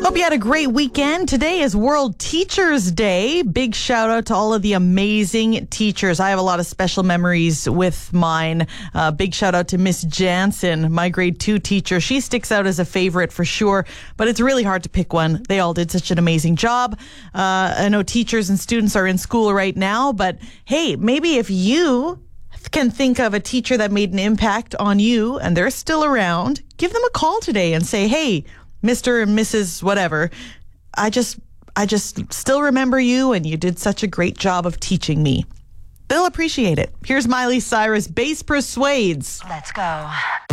Hope you had a great weekend. Today is World Teachers Day. Big shout out to all of the amazing teachers. I have a lot of special memories with mine. Big shout out to Miss Jansen, my grade 2 teacher. She sticks out as a favorite for sure, but it's really hard to pick one. They all did such an amazing job. I know teachers and students are in school right now, but hey, maybe if you can think of a teacher that made an impact on you and they're still around, give them a call today and say, hey, Mr. and Mrs. whatever, I just still remember you and you did such a great job of teaching me. They'll appreciate it. Here's Miley Cyrus, Bass Persuades. Let's go.